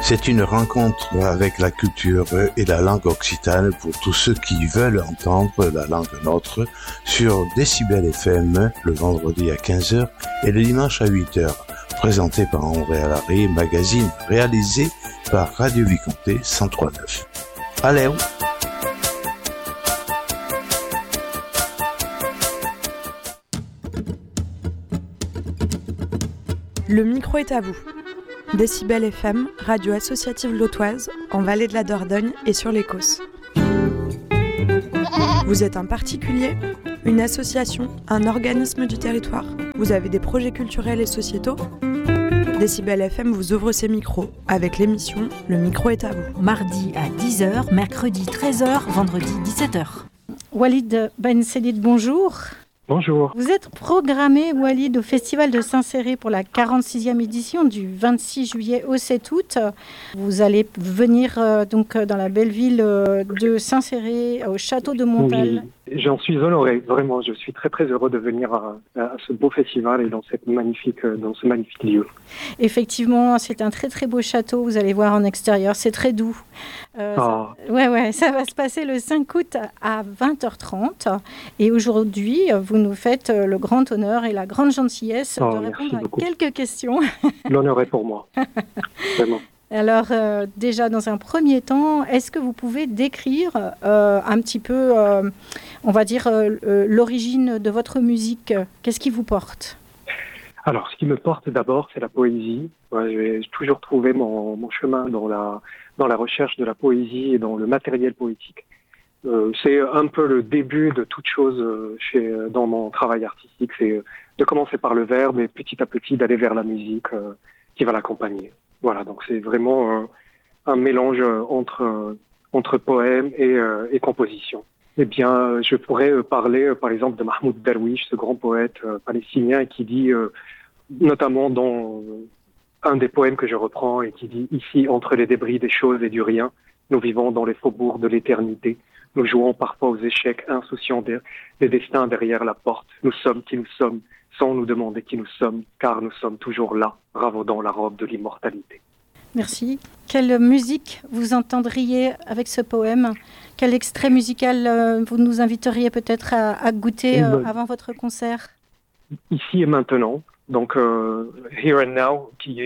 C'est une rencontre avec la culture et la langue occitane pour tous ceux qui veulent entendre la langue nôtre sur Décibel FM le vendredi à 15h et le dimanche à 8h. Présenté par André Allary, magazine réalisé par Radio Vicomté 103.9. Allez! Le micro est à vous. Décibel FM, radio associative lotoise, en Vallée de la Dordogne et sur l'Écosse. Vous êtes un particulier, une association, un organisme du territoire. Vous avez des projets culturels et sociétaux. Décibel FM vous ouvre ses micros avec l'émission Le micro est à vous. Mardi à 10h, mercredi 13h, vendredi 17h. Walid Ben Selid, bonjour. Bonjour. Vous êtes programmé, Walid, au Festival de Saint-Céré pour la 46e édition du 26 juillet au 7 août. Vous allez venir donc dans la belle ville de Saint-Céré, au château de Montal. Oui, j'en suis honoré, vraiment. Je suis très très heureux de venir à ce beau festival et dans ce magnifique lieu. Effectivement, c'est un très très beau château, vous allez voir en extérieur, c'est très doux. Ça va se passer le 5 août à 20h30 et aujourd'hui, vous nous faites le grand honneur et la grande gentillesse de répondre à quelques questions. L'honneur est pour moi, vraiment. Alors, déjà, dans un premier temps, est-ce que vous pouvez décrire un petit peu, on va dire, l'origine de votre musique? Qu'est-ce qui vous porte? Alors, ce qui me porte d'abord, c'est la poésie. J'ai toujours trouvé mon chemin dans la recherche de la poésie et dans le matériel poétique. C'est un peu le début de toute chose dans mon travail artistique. C'est de commencer par le verbe et petit à petit d'aller vers la musique qui va l'accompagner. Voilà, donc c'est vraiment un mélange entre poème et composition. Eh bien, je pourrais parler, par exemple, de Mahmoud Darwish, ce grand poète palestinien qui dit, notamment dans un des poèmes que je reprends, et qui dit « Ici, entre les débris des choses et du rien, nous vivons dans les faubourgs de l'éternité. Nous jouons parfois aux échecs, insouciants des destins derrière la porte. Nous sommes qui nous sommes, sans nous demander qui nous sommes, car nous sommes toujours là, ravaudant la robe de l'immortalité. » Merci. Quelle musique vous entendriez avec ce poème? Quel extrait musical vous nous inviteriez peut-être à goûter avant votre concert? Ici et maintenant, donc Here and Now, qui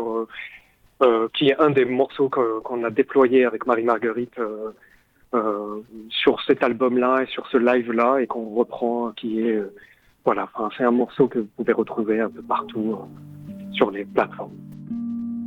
est un des morceaux qu'on a déployé avec Marie-Marguerite sur cet album-là et sur ce live-là, et qu'on reprend, c'est un morceau que vous pouvez retrouver un peu partout sur les plateformes.